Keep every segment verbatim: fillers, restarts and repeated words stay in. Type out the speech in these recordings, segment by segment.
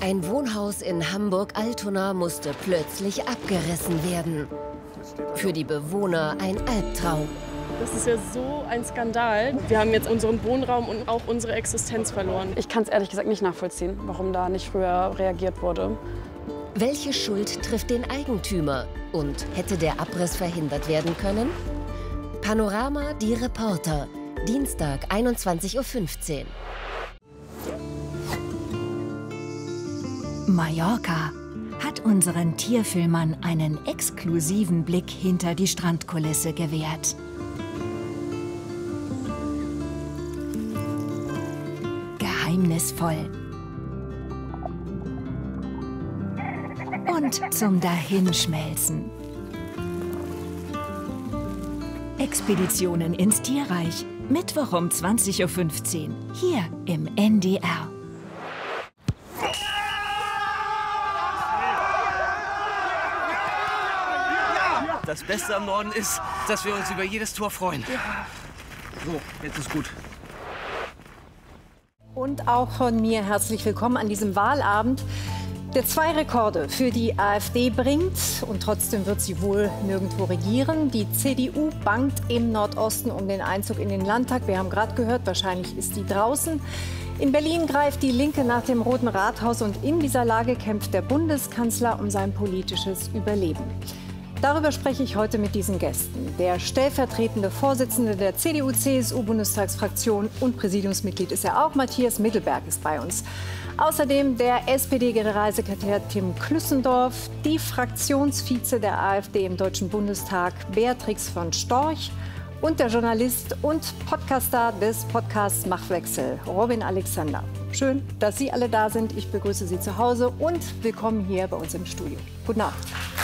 Ein Wohnhaus in Hamburg-Altona musste plötzlich abgerissen werden. Für die Bewohner ein Albtraum. Das ist ja so ein Skandal. Wir haben jetzt unseren Wohnraum und auch unsere Existenz verloren. Ich kann es ehrlich gesagt nicht nachvollziehen, warum da nicht früher reagiert wurde. Welche Schuld trifft den Eigentümer? Und hätte der Abriss verhindert werden können? Panorama, die Reporter. Dienstag, einundzwanzig Uhr fünfzehn. Mallorca hat unseren Tierfilmern einen exklusiven Blick hinter die Strandkulisse gewährt. Geheimnisvoll und zum Dahinschmelzen. Expeditionen ins Tierreich. Mittwoch um zwanzig Uhr fünfzehn. Hier im N D R. Das Beste am Norden ist, dass wir uns über jedes Tor freuen. So, jetzt ist gut. Und auch von mir herzlich willkommen an diesem Wahlabend, der zwei Rekorde für die AfD bringt. Und trotzdem wird sie wohl nirgendwo regieren. Die C D U bangt im Nordosten um den Einzug in den Landtag. Wir haben gerade gehört, wahrscheinlich ist die draußen. In Berlin greift die Linke nach dem Roten Rathaus. Und in dieser Lage kämpft der Bundeskanzler um sein politisches Überleben. Darüber spreche ich heute mit diesen Gästen. Der stellvertretende Vorsitzende der C D U C S U-Bundestagsfraktion und Präsidiumsmitglied ist er auch, Matthias Mittelberg, ist bei uns. Außerdem der S P D-Generalsekretär Tim Klüssendorf, die Fraktionsvize der AfD im Deutschen Bundestag, Beatrix von Storch, und der Journalist und Podcaster des Podcasts Machtwechsel, Robin Alexander. Schön, dass Sie alle da sind. Ich begrüße Sie zu Hause und willkommen hier bei uns im Studio. Guten Abend.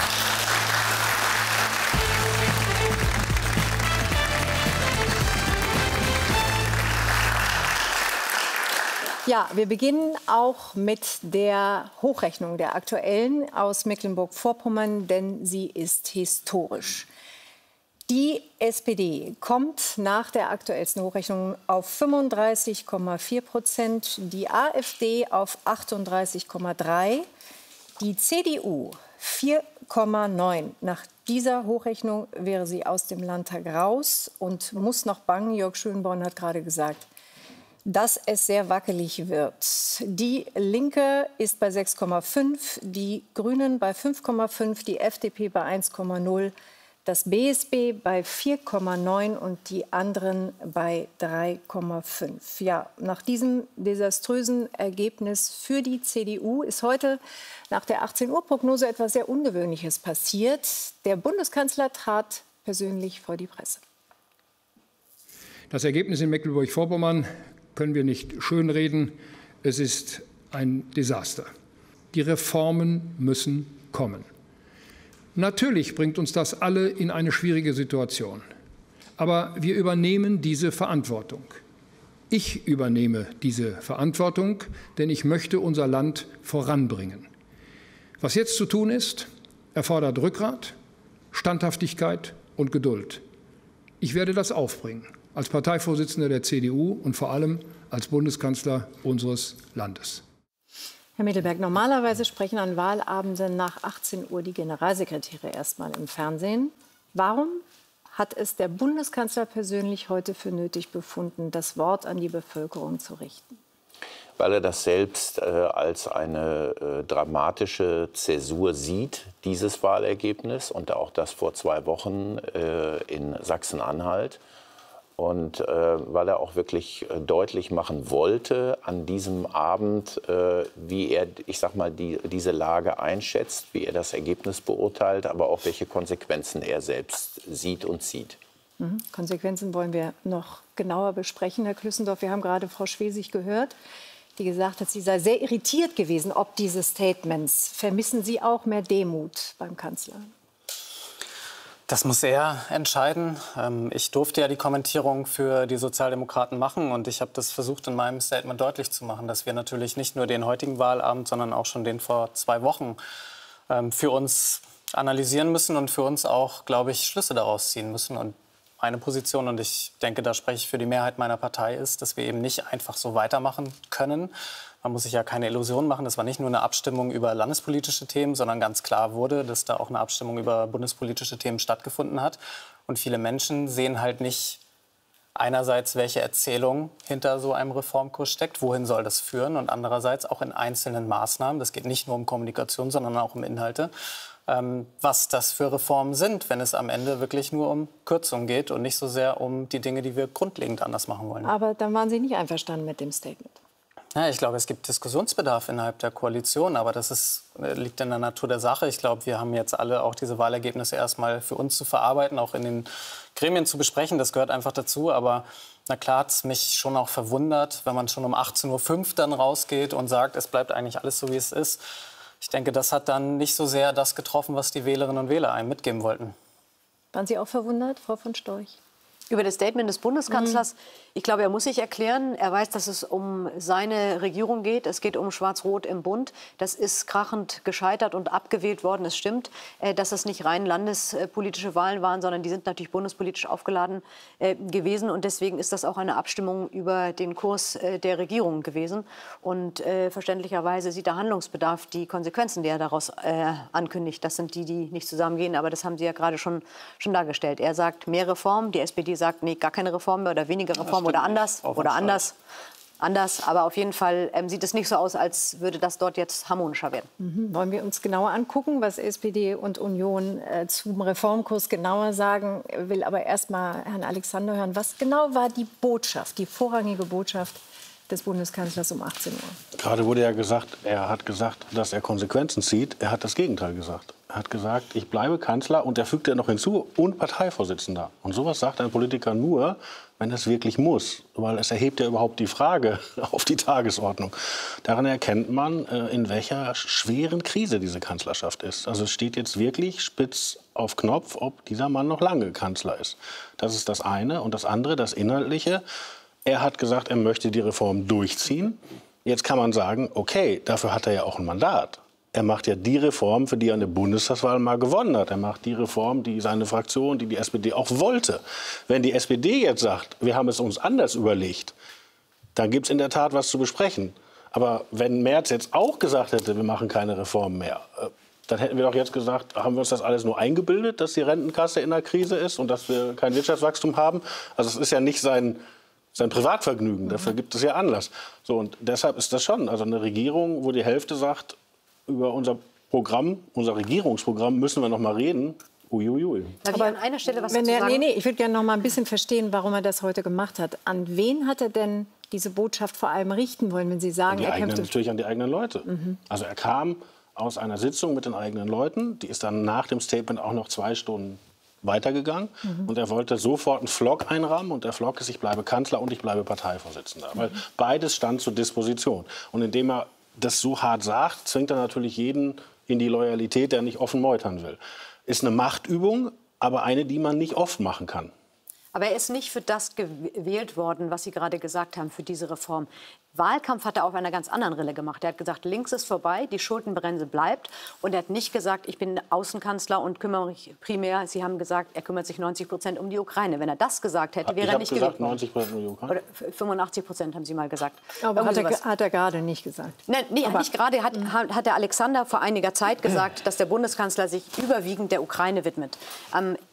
Ja, wir beginnen auch mit der Hochrechnung der aktuellen aus Mecklenburg-Vorpommern, denn sie ist historisch. Die S P D kommt nach der aktuellsten Hochrechnung auf fünfunddreißig Komma vier Prozent, die AfD auf achtunddreißig Komma drei, die C D U vier Komma neun. Nach dieser Hochrechnung wäre sie aus dem Landtag raus und muss noch bangen. Jörg Schönborn hat gerade gesagt, dass es sehr wackelig wird. Die Linke ist bei sechs Komma fünf, die Grünen bei fünf Komma fünf, die F D P bei eins Komma null, das B S B bei vier Komma neun und die anderen bei drei Komma fünf. Ja, nach diesem desaströsen Ergebnis für die C D U ist heute nach der achtzehn Uhr Prognose etwas sehr Ungewöhnliches passiert. Der Bundeskanzler trat persönlich vor die Presse. Das Ergebnis in Mecklenburg-Vorpommern können wir nicht schönreden. Es ist ein Desaster. Die Reformen müssen kommen. Natürlich bringt uns das alle in eine schwierige Situation. Aber wir übernehmen diese Verantwortung. Ich übernehme diese Verantwortung, denn ich möchte unser Land voranbringen. Was jetzt zu tun ist, erfordert Rückgrat, Standhaftigkeit und Geduld. Ich werde das aufbringen, als Parteivorsitzender der C D U und vor allem als Bundeskanzler unseres Landes. Herr Mittelberg, normalerweise sprechen an Wahlabenden nach achtzehn Uhr die Generalsekretäre erst mal im Fernsehen. Warum hat es der Bundeskanzler persönlich heute für nötig befunden, das Wort an die Bevölkerung zu richten? Weil er das selbst äh, als eine äh, dramatische Zäsur sieht, dieses Wahlergebnis, und auch das vor zwei Wochen äh, in Sachsen-Anhalt. Und äh, weil er auch wirklich äh, deutlich machen wollte an diesem Abend, äh, wie er, ich sag mal, die, diese Lage einschätzt, wie er das Ergebnis beurteilt, aber auch welche Konsequenzen er selbst sieht und zieht. Mhm. Konsequenzen wollen wir noch genauer besprechen, Herr Klüssendorf. Wir haben gerade Frau Schwesig gehört, die gesagt hat, sie sei sehr irritiert gewesen ob dieses Statements. Vermissen Sie auch mehr Demut beim Kanzler? Das muss er entscheiden. Ich durfte ja die Kommentierung für die Sozialdemokraten machen. Und ich habe das versucht, in meinem Statement deutlich zu machen, dass wir natürlich nicht nur den heutigen Wahlabend, sondern auch schon den vor zwei Wochen für uns analysieren müssen und für uns auch, glaube ich, Schlüsse daraus ziehen müssen. Und meine Position, und ich denke, da spreche ich für die Mehrheit meiner Partei, ist, dass wir eben nicht einfach so weitermachen können, Man muss sich ja keine Illusionen machen, das war nicht nur eine Abstimmung über landespolitische Themen, sondern ganz klar wurde, dass da auch eine Abstimmung über bundespolitische Themen stattgefunden hat. Und viele Menschen sehen halt nicht einerseits, welche Erzählung hinter so einem Reformkurs steckt, wohin soll das führen, und andererseits auch in einzelnen Maßnahmen, das geht nicht nur um Kommunikation, sondern auch um Inhalte, ähm, was das für Reformen sind, wenn es am Ende wirklich nur um Kürzungen geht und nicht so sehr um die Dinge, die wir grundlegend anders machen wollen. Aber dann waren Sie nicht einverstanden mit dem Statement. Ja, ich glaube, es gibt Diskussionsbedarf innerhalb der Koalition, aber das ist, liegt in der Natur der Sache. Ich glaube, wir haben jetzt alle auch diese Wahlergebnisse erstmal für uns zu verarbeiten, auch in den Gremien zu besprechen. Das gehört einfach dazu. Aber na klar hat es mich schon auch verwundert, wenn man schon um achtzehn Uhr fünf dann rausgeht und sagt, es bleibt eigentlich alles so, wie es ist. Ich denke, das hat dann nicht so sehr das getroffen, was die Wählerinnen und Wähler einem mitgeben wollten. Waren Sie auch verwundert, Frau von Storch? Über das Statement des Bundeskanzlers. Ich glaube, er muss sich erklären. Er weiß, dass es um seine Regierung geht. Es geht um Schwarz-Rot im Bund. Das ist krachend gescheitert und abgewählt worden. Es stimmt, dass es nicht rein landespolitische Wahlen waren, sondern die sind natürlich bundespolitisch aufgeladen gewesen. Und deswegen ist das auch eine Abstimmung über den Kurs der Regierung gewesen. Und verständlicherweise sieht der Handlungsbedarf, die Konsequenzen, die er daraus ankündigt, das sind die, die nicht zusammengehen. Aber das haben Sie ja gerade schon, schon dargestellt. Er sagt mehr Reformen. Die S P D sagt, nee, gar keine Reform mehr oder weniger Reform oder anders oder anders. Anders, aber auf jeden Fall ähm, sieht es nicht so aus, als würde das dort jetzt harmonischer werden. Mhm. Wollen wir uns genauer angucken, was S P D und Union äh, zum Reformkurs genauer sagen? Ich will aber erst mal Herrn Alexander hören. Was genau war die Botschaft, die vorrangige Botschaft des Bundeskanzlers um achtzehn Uhr? Gerade wurde ja gesagt, er hat gesagt, dass er Konsequenzen zieht. Er hat das Gegenteil gesagt. Er hat gesagt, ich bleibe Kanzler, und er fügt ja noch hinzu, und Parteivorsitzender. Und sowas sagt ein Politiker nur, wenn es wirklich muss. Weil es erhebt ja überhaupt die Frage auf die Tagesordnung. Daran erkennt man, in welcher schweren Krise diese Kanzlerschaft ist. Also es steht jetzt wirklich spitz auf Knopf, ob dieser Mann noch lange Kanzler ist. Das ist das eine. Und das andere, das Inhaltliche. Er hat gesagt, er möchte die Reform durchziehen. Jetzt kann man sagen, okay, dafür hat er ja auch ein Mandat. Er macht ja die Reform, für die er eine Bundestagswahl mal gewonnen hat. Er macht die Reform, die seine Fraktion, die die S P D auch wollte. Wenn die S P D jetzt sagt, wir haben es uns anders überlegt, dann gibt es in der Tat was zu besprechen. Aber wenn Merz jetzt auch gesagt hätte, wir machen keine Reform mehr, dann hätten wir doch jetzt gesagt, haben wir uns das alles nur eingebildet, dass die Rentenkasse in der Krise ist und dass wir kein Wirtschaftswachstum haben. Also es ist ja nicht sein... sein Privatvergnügen, dafür gibt es ja Anlass. So, und deshalb ist das schon, also eine Regierung, wo die Hälfte sagt, über unser Programm, unser Regierungsprogramm müssen wir noch mal reden. Uiuiui. Darf ich an einer Stelle was wenn dazu er, sagen? Nee, nee, ich würde gerne noch mal ein bisschen verstehen, warum er das heute gemacht hat. An wen hat er denn diese Botschaft vor allem richten wollen, wenn Sie sagen, die er eigenen, kämpfte... Natürlich an die eigenen Leute. Mhm. Also er kam aus einer Sitzung mit den eigenen Leuten, die ist dann nach dem Statement auch noch zwei Stunden weitergegangen. Mhm. Und er wollte sofort einen Vlog einrahmen. Und der Vlog ist, ich bleibe Kanzler und ich bleibe Parteivorsitzender. Mhm. Weil beides stand zur Disposition. Und indem er das so hart sagt, zwingt er natürlich jeden in die Loyalität, der nicht offen meutern will. Ist eine Machtübung, aber eine, die man nicht oft machen kann. Aber er ist nicht für das gewählt worden, was Sie gerade gesagt haben, für diese Reform. Wahlkampf hat er auf einer ganz anderen Rille gemacht. Er hat gesagt, links ist vorbei, die Schuldenbremse bleibt. Und er hat nicht gesagt, ich bin Außenkanzler und kümmere mich primär. Sie haben gesagt, er kümmert sich neunzig Prozent um die Ukraine. Wenn er das gesagt hätte, wäre er nicht gewählt worden. neunzig Prozent um die Ukraine? Oder fünfundachtzig Prozent haben Sie mal gesagt. Aber hat er, hat er gerade nicht gesagt. Nein, nee, aber nicht gerade. Hat, hat der Alexander vor einiger Zeit gesagt, dass der Bundeskanzler sich überwiegend der Ukraine widmet. Ähm,